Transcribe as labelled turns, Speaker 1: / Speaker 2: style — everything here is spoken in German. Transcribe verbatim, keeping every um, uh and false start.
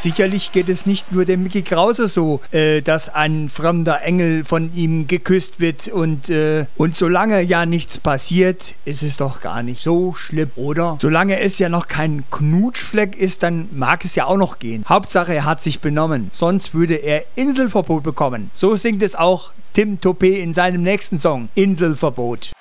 Speaker 1: sicherlich geht es nicht nur dem Micky Krause so, äh, dass ein fremder Engel von ihm geküsst wird und, äh, und solange ja nichts passiert, ist es doch gar nicht so schlimm, oder? Solange es ja noch kein Knutschfleck ist, dann mag es ja auch noch gehen. Hauptsache, er hat sich benommen, sonst würde er Inselverbot bekommen. So singt es auch Tim Toupé in seinem nächsten Song, Inselverbot.